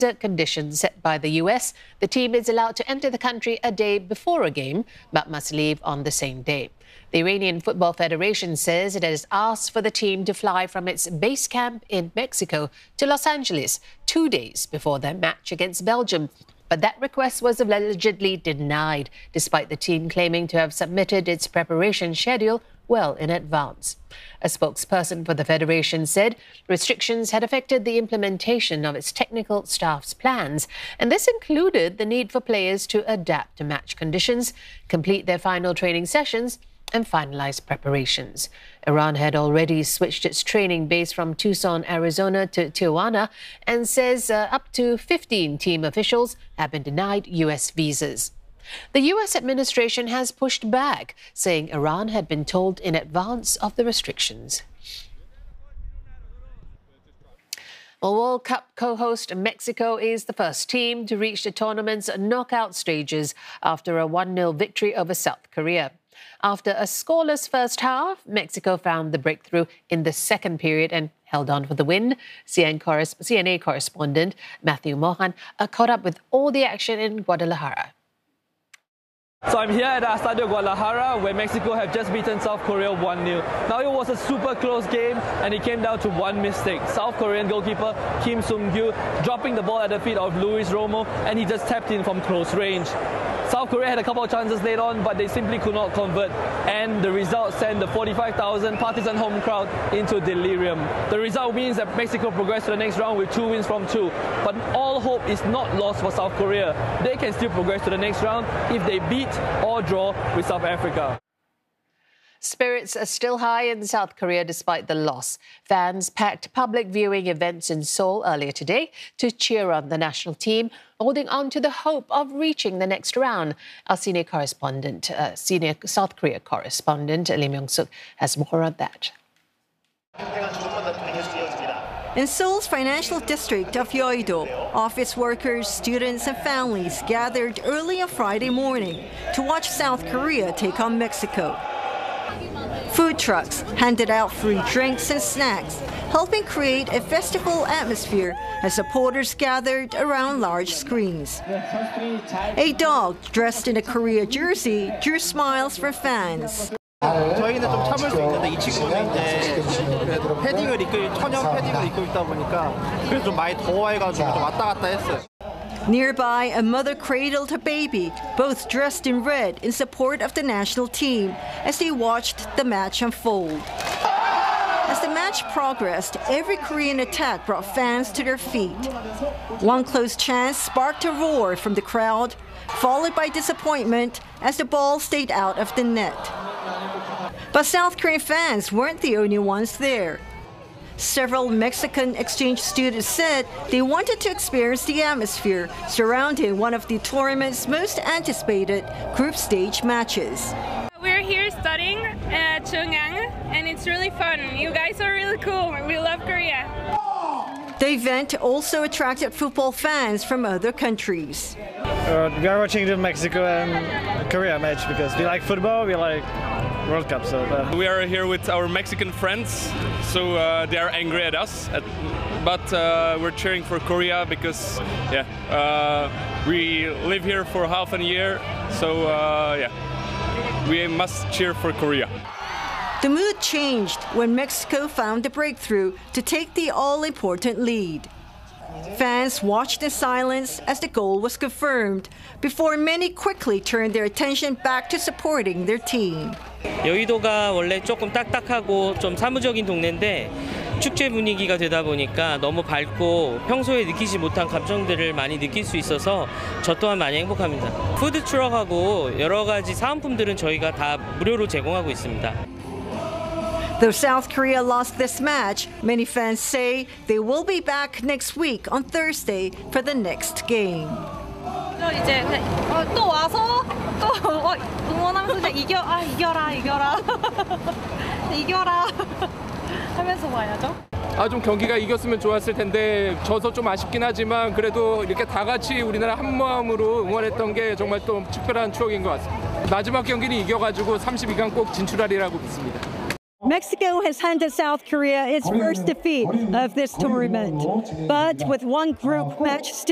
conditions set by the US, the team is allowed to enter the country a day before a game, but must leave on the same day. The Iranian Football Federation says it has asked for the team to fly from its base camp in Mexico to Los Angeles 2 days before their match against Belgium. But that request was allegedly denied, despite the team claiming to have submitted its preparation schedule well in advance. A spokesperson for the federation said restrictions had affected the implementation of its technical staff's plans, and this included the need for players to adapt to match conditions, complete their final training sessions, and finalize preparations. Iran had already switched its training base from Tucson, Arizona to Tijuana, and says up to 15 team officials have been denied U.S. visas. The U.S. administration has pushed back, saying Iran had been told in advance of the restrictions. Well, World Cup co-host Mexico is the first team to reach the tournament's knockout stages after a 1-0 victory over South Korea. After a scoreless first half, Mexico found the breakthrough in the second period and held on for the win. CNA correspondent Matthew Mohan caught up with all the action in Guadalajara. So I'm here at Estadio Guadalajara, where Mexico have just beaten South Korea 1-0. Now it was a super close game, and it came down to one mistake. South Korean goalkeeper Kim Sung-gyu dropping the ball at the feet of Luis Romo, and he just tapped in from close range. South Korea had a couple of chances later on, but they simply could not convert, and the result sent the 45,000 partisan home crowd into delirium. The result means that Mexico progressed to the next round with 2 wins from 2. But all hope is not lost for South Korea. They can still progress to the next round if they beat or draw with South Africa. Spirits are still high in South Korea despite the loss. Fans packed public viewing events in Seoul earlier today to cheer on the national team, holding on to the hope of reaching the next round. Our senior South Korea correspondent Lee Myung-suk has more on that. In Seoul's financial district of Yeouido, office workers, students and families gathered early on Friday morning to watch South Korea take on Mexico. Food trucks handed out free drinks and snacks, helping create a festival atmosphere as supporters gathered around large screens. A dog dressed in a Korea jersey drew smiles from fans. 저희는 좀 참을 수 있는데 이 친구는 이제 천연 패딩을 입고 있다 보니까 그래서 좀 많이 더워해가지고 좀 왔다 갔다 했어요. Nearby, a mother cradled her baby, both dressed in red in support of the national team, as they watched the match unfold. As the match progressed, every Korean attack brought fans to their feet. One close chance sparked a roar from the crowd, followed by disappointment as the ball stayed out of the net. But South Korean fans weren't the only ones there. Several Mexican exchange students said they wanted to experience the atmosphere surrounding one of the tournament's most anticipated group stage matches. We're here studying at Chungang, and it's really fun. You guys are really cool. We love Korea. The event also attracted football fans from other countries. We are watching the Mexico and Korea match because we like football, we like World Cup. We are here with our Mexican friends, so they are angry at us, but we're cheering for Korea because we live here for half a year, so we must cheer for Korea. The mood changed when Mexico found the breakthrough to take the all-important lead. Fans watched in silence as the goal was confirmed before many quickly turned their attention back to supporting their team. 여의도가 원래 조금 딱딱하고 좀 사무적인 동네인데 축제 분위기가 되다 보니까 너무 밝고 평소에 느끼지 못한 감정들을 많이 느낄 수 있어서 저 또한 많이 행복합니다. 푸드 트럭하고 여러 가지 사은품들은 저희가 다 무료로 제공하고 있습니다. Though South Korea lost this match, many fans say they will be back next week on Thursday for the next game. 이제 또 와서 또 응원하면서 이겨라 이겨라 하면서 와야죠. 좀 경기가 이겼으면 좋았을 텐데 져서 좀 아쉽긴 하지만 그래도 이렇게 다 같이 우리나라 한 마음으로 응원했던 게 정말 또 특별한 추억인 것 같습니다. 마지막 경기는 이겨가지고 32강 꼭 진출하리라고 믿습니다. Mexico has handed South Korea its first defeat of this tournament, but with one group match still